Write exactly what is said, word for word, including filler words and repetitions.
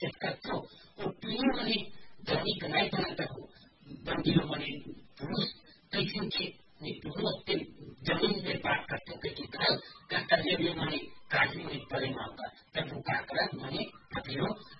त्यसका पीढ़ी मने जनी कनाई बनाता हो बंदियों मने पुरुष कैसे के पुरुष के जमीन में बात करते थे कि कर्तव्य मने काजी में परे मांगा तब वो काकरा मने अभियो